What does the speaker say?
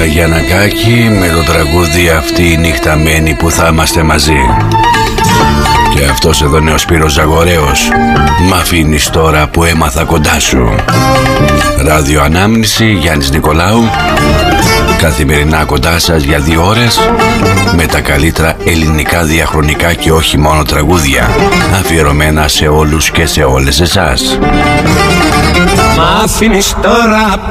Γιαννακάκη με το τραγούδι «Αυτή η νύχτα μένει που θα είμαστε μαζί». Και αυτός εδώ είναι ο Σπύρος Ζαγορέος. Μ' αφήνεις τώρα που έμαθα κοντά σου. Ράδιο Ανάμνηση, Γιάννης Νικολάου. Καθημερινά κοντά σας για 2 ώρες με τα καλύτερα ελληνικά διαχρονικά και όχι μόνο τραγούδια, αφιερωμένα σε όλους και σε όλες εσάς. Μ' αφήνεις τώρα